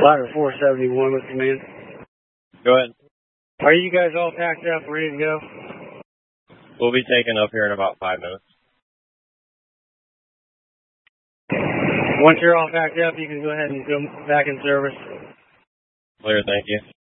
Ladder 471 with command. Go ahead. Are you guys all packed up, ready to go? We'll be taking up here in about 5 minutes. Once you're all packed up, you can go ahead and go back in service. Clear, thank you.